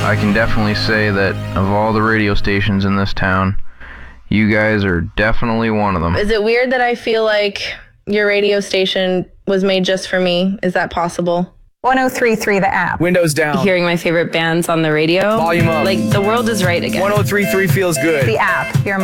I can definitely say that of all the radio stations in this town, you guys are definitely one of them. Is it weird that I feel like your radio station was made just for me? Is that possible? 103.3 The App. Windows down. Hearing my favorite bands on the radio. Volume up. Like, the world is right again. 103.3 feels good. The App. Your